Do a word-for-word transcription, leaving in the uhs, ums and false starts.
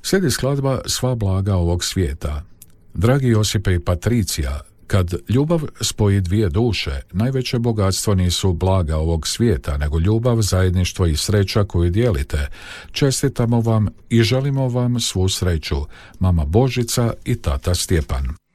Slijedi skladba Sva blaga ovog svijeta. Dragi Josipe i Patricija, kad ljubav spoji dvije duše, najveće bogatstvo nisu blaga ovog svijeta, nego ljubav, zajedništvo i sreća koju dijelite. Čestitamo vam i želimo vam svu sreću, mama Božica i tata Stjepan.